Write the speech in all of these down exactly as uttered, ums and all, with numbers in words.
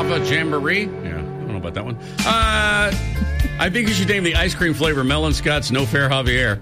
Java Jamboree. Yeah, I don't know about that one. Uh, I think you should name the ice cream flavor Melon Scott's No Fair Javier.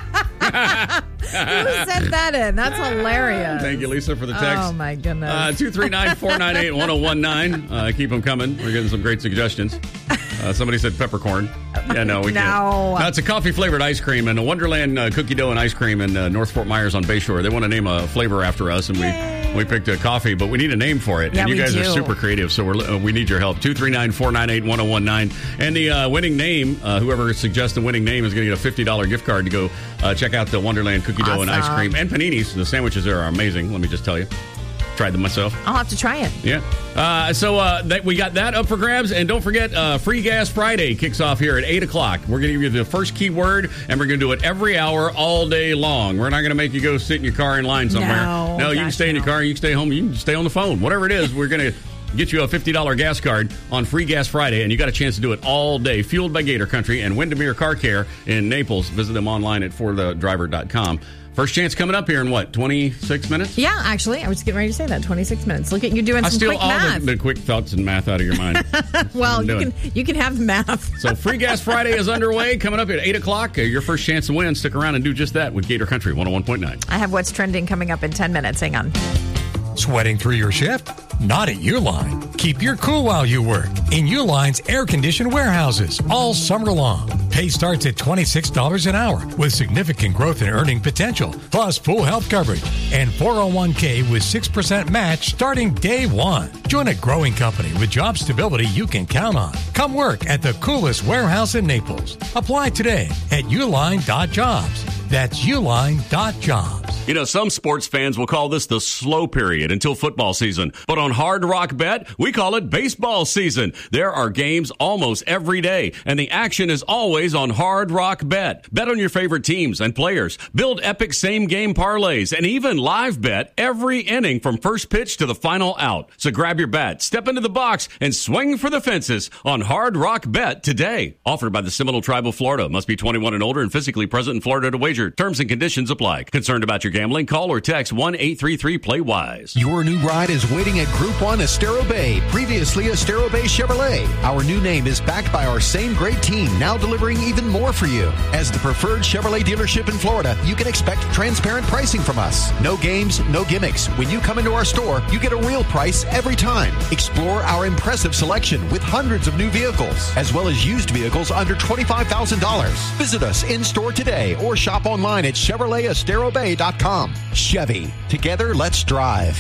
Who sent that in? That's hilarious. Thank you, Lisa, for the text. Oh, my goodness. Uh, two three nine, four nine eight, one oh one nine. Uh, keep them coming. We're getting some great suggestions. Uh, somebody said peppercorn. Yeah, no, we no. can't. No, it's a coffee-flavored ice cream, and a Wonderland uh, cookie dough and ice cream in uh, North Fort Myers on Bayshore. They want to name a flavor after us, and we, we picked a coffee, but we need a name for it. Yeah, and you we guys do. are super creative, so we're, uh, we need your help. two three nine, four nine eight, one oh one nine. And the uh, winning name, uh, whoever suggests the winning name is going to get a fifty dollars gift card to go uh, check out the Wonderland cookie dough Awesome. and ice cream. And paninis. The sandwiches there are amazing, let me just tell you. Tried them myself. I'll have to try it. Yeah. Uh, so uh, that we got that up for grabs. And don't forget, uh, Free Gas Friday kicks off here at eight o'clock. We're going to give you the first keyword, and we're going to do it every hour all day long. We're not going to make you go sit in your car in line somewhere. No, no you gosh, can stay in your no. car, you can stay home, you can stay on the phone. Whatever it is, we're going to get you a fifty dollars gas card on Free Gas Friday, and you got a chance to do it all day. Fueled by Gator Country and Windermere Car Care in Naples. Visit them online at for the driver dot com. First chance coming up here in what, twenty-six minutes? Yeah, actually, I was getting ready to say that. twenty-six minutes. Look at you doing I some steal quick all math. the, the quick thoughts and math out of your mind. That's well, what I'm you doing. can you can have the math. So Free Gas Friday is underway, coming up at eight o'clock. Uh, your first chance to win. Stick around and do just that with Gator Country one oh one point nine. I have what's trending coming up in ten minutes. Hang on. Sweating through your shift? Not at Uline. Keep your cool while you work in Uline's air-conditioned warehouses all summer long. Pay starts at twenty-six dollars an hour with significant growth in earning potential, plus full health coverage and four oh one k with six percent match starting day one. Join a growing company with job stability you can count on. Come work at the coolest warehouse in Naples. Apply today at uline dot jobs. That's uline dot jobs. You know, some sports fans will call this the slow period until football season. But on Hard Rock Bet, we call it baseball season. There are games almost every day, and the action is always on Hard Rock Bet. Bet on your favorite teams and players. Build epic same-game parlays, and even live bet every inning from first pitch to the final out. So grab your bat, step into the box, and swing for the fences on Hard Rock Bet today. Offered by the Seminole Tribe of Florida. Must be twenty-one and older and physically present in Florida to wager. Terms and conditions apply. Concerned about your gambling? Call or text one eight three three play wise. Your new ride is waiting at Group one Estero Bay, previously Estero Bay Chevrolet. Our new name is backed by our same great team, now delivering even more for you. As the preferred Chevrolet dealership in Florida, you can expect transparent pricing from us. No games, no gimmicks. When you come into our store, you get a real price every time. Explore our impressive selection with hundreds of new vehicles, as well as used vehicles under twenty-five thousand dollars. Visit us in-store today or shop online at Chevrolet Estero Bay dot com. Chevy. Together, let's drive.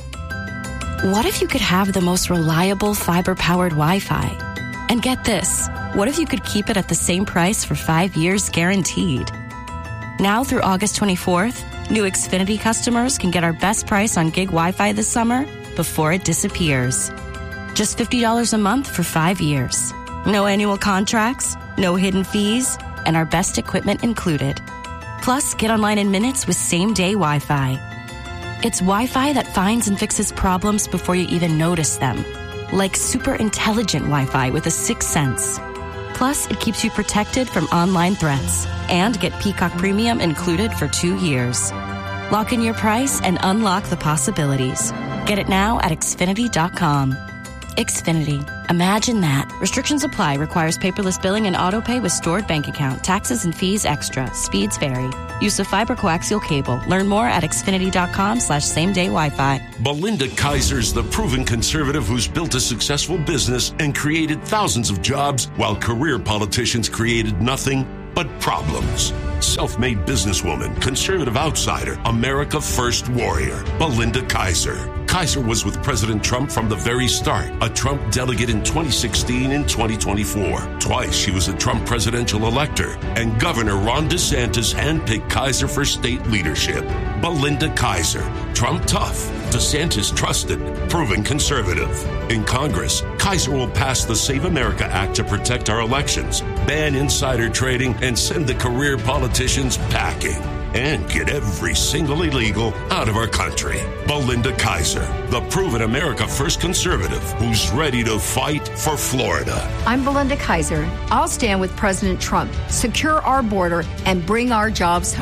What if you could have the most reliable fiber-powered Wi-Fi? And get this, what if you could keep it at the same price for five years guaranteed? Now through August twenty-fourth, new Xfinity customers can get our best price on gig Wi-Fi this summer before it disappears. Just fifty dollars a month for five years. No annual contracts, no hidden fees, and our best equipment included. Plus, get online in minutes with same-day Wi-Fi. It's Wi-Fi that finds and fixes problems before you even notice them. Like super intelligent Wi-Fi with a sixth sense. Plus, it keeps you protected from online threats. And get Peacock Premium included for two years. Lock in your price and unlock the possibilities. Get it now at Xfinity dot com. Xfinity. Imagine that. Restrictions apply. Requires paperless billing and auto pay with stored bank account. Taxes and fees extra. Speeds vary. Use of fiber coaxial cable. Learn more at Xfinity dot com slash same day Wi-Fi. Belinda Kaiser's the proven conservative who's built a successful business and created thousands of jobs while career politicians created nothing but problems. Self-made businesswoman, conservative outsider, America First warrior, Belinda Kaiser. Kaiser was with President Trump from the very start, a Trump delegate in twenty sixteen and twenty twenty-four. Twice she was a Trump presidential elector, and Governor Ron DeSantis handpicked Kaiser for state leadership. Belinda Kaiser, Trump tough, DeSantis trusted, proven conservative. In Congress, Kaiser will pass the Save America Act to protect our elections, ban insider trading, and send the career politicians packing. And get every single illegal out of our country. Belinda Kaiser, the proven America First conservative who's ready to fight for Florida. I'm Belinda Kaiser. I'll stand with President Trump, secure our border, and bring our jobs home.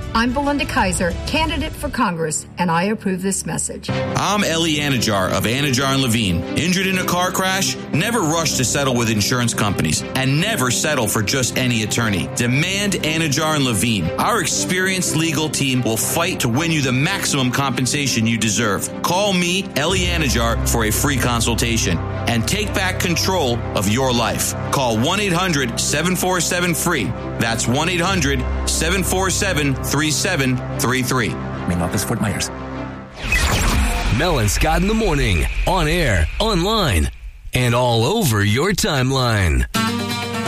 I'm Belinda Kaiser, candidate for Congress, and I approve this message. I'm Ellie Anajar of Anajar and Levine. Injured in a car crash? Never rush to settle with insurance companies, and never settle for just any attorney. Demand Anajar and Levine. Our experienced legal team will fight to win you the maximum compensation you deserve. Call me, Ellie Anajar, for a free consultation and take back control of your life. Call one eight hundred seven four seven free. That's one eight hundred seven four seven three seven three three. Main office, Fort Myers. Mel and Scott in the morning, on air, online, and all over your timeline.